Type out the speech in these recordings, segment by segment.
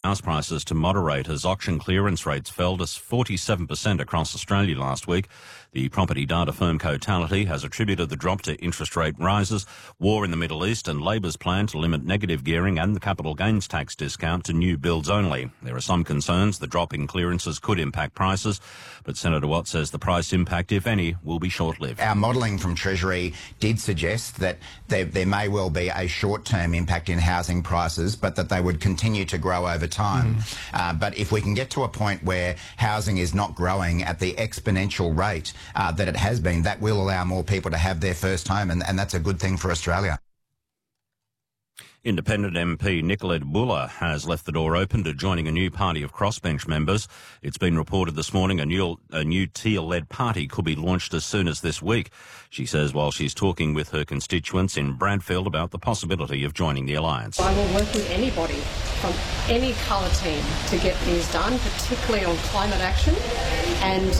house prices to moderate as auction clearance rates fell to 47% across Australia last week. The property data firm Cotality has attributed the drop to interest rate rises, war in the Middle East and Labor's plan to limit negative gearing and the capital gains tax discount to new builds only. There are some concerns the drop in clearances could impact prices, but Senator Watt says the price impact, if any, will be short-lived. Our modelling from Treasury did suggest that there may well be a short-term impact in housing prices, but that they would continue to grow over time. But if we can get to a point where housing is not growing at the exponential rate that it has been, that will allow more people to have their first home, and that's a good thing for Australia. Independent MP Nicolette Buller has left the door open to joining a new party of crossbench members. It's been reported this morning a new Teal-led party could be launched as soon as this week. She says while she's talking with her constituents in Bradfield about the possibility of joining the alliance. I will work with anybody from any colour team to get things done, particularly on climate action. And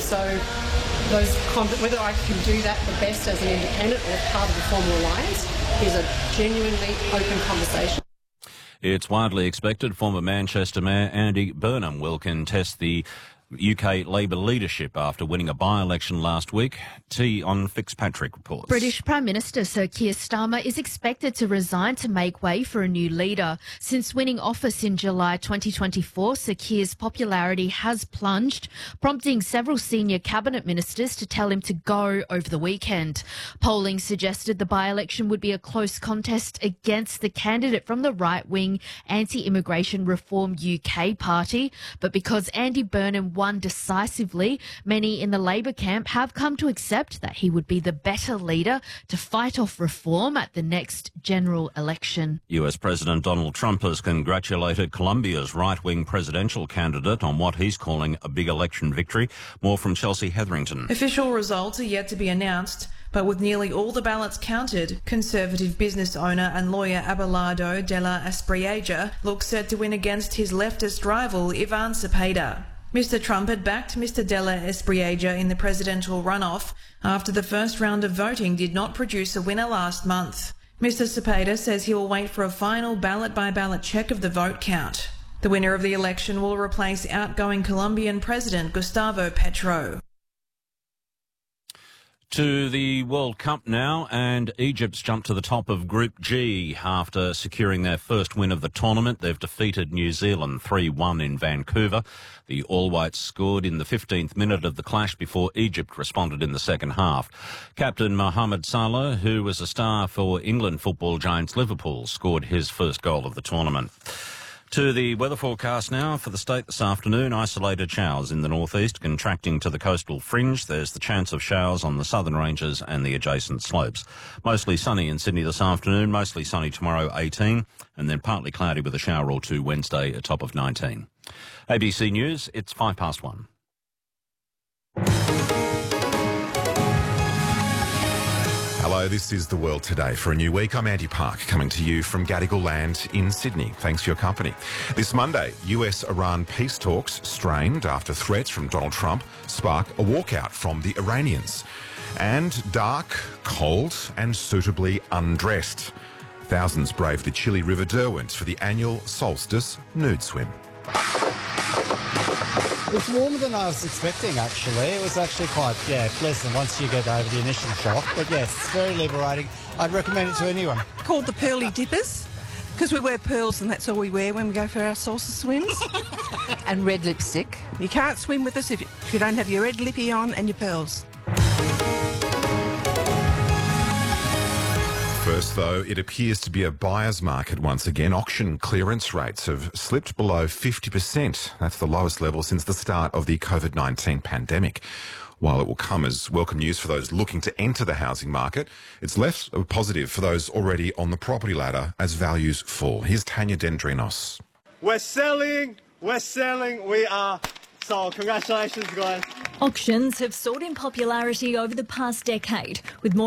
whether I can do that the best as an independent or as part of the formal alliance is a genuinely open conversation. It's widely expected former Manchester Mayor Andy Burnham will contest the UK Labor leadership after winning a by-election last week. T on Fitzpatrick reports. British Prime Minister Sir Keir Starmer is expected to resign to make way for a new leader. Since winning office in July 2024, Sir Keir's popularity has plunged, prompting several senior cabinet ministers to tell him to go over the weekend. Polling suggested the by-election would be a close contest against the candidate from the right-wing Anti-Immigration Reform UK party, but because Andy Burnham won decisively, many in the Labor camp have come to accept that he would be the better leader to fight off reform at the next general election. US President Donald Trump has congratulated Colombia's right-wing presidential candidate on what he's calling a big election victory. More from Chelsea Hetherington. Official results are yet to be announced, but with nearly all the ballots counted, conservative business owner and lawyer Abelardo de la Espriella looks set to win against his leftist rival Ivan Cepeda. Mr. Trump had backed Mr. de la Espriella in the presidential runoff after the first round of voting did not produce a winner last month. Mr. Cepeda says he will wait for a final ballot-by-ballot check of the vote count. The winner of the election will replace outgoing Colombian President Gustavo Petro. To the World Cup now, and Egypt's jumped to the top of Group G after securing their first win of the tournament. They've defeated New Zealand 3-1 in Vancouver. The All Whites scored in the 15th minute of the clash before Egypt responded in the second half. Captain Mohamed Salah, who was a star for England football giants Liverpool, scored his first goal of the tournament. To the weather forecast now for the state this afternoon. Isolated showers in the northeast, contracting to the coastal fringe. There's the chance of showers on the southern ranges and the adjacent slopes. Mostly sunny in Sydney this afternoon, mostly sunny tomorrow 18, and then partly cloudy with a shower or two Wednesday, a top of 19. ABC News, it's 1:05. Hello, this is The World Today. For a new week, I'm Andy Park, coming to you from Gadigal Land in Sydney. Thanks for your company. This Monday, US-Iran peace talks strained after threats from Donald Trump spark a walkout from the Iranians. And dark, cold and suitably undressed. Thousands brave the chilly River Derwent for the annual solstice nude swim. It's warmer than I was expecting, actually. It was actually quite, pleasant once you get over the initial shock. But yes, it's very liberating. I'd recommend it to anyone. Called the Pearly Dippers, because we wear pearls and that's all we wear when we go for our solstice swims. And red lipstick. You can't swim with us if you don't have your red lippy on and your pearls. First, though, it appears to be a buyer's market once again. Auction clearance rates have slipped below 50%. That's the lowest level since the start of the COVID-19 pandemic. While it will come as welcome news for those looking to enter the housing market, it's less of a positive for those already on the property ladder as values fall. Here's Tanya Dendrinos. We're selling, we are sold. Congratulations, guys. Auctions have soared in popularity over the past decade, with more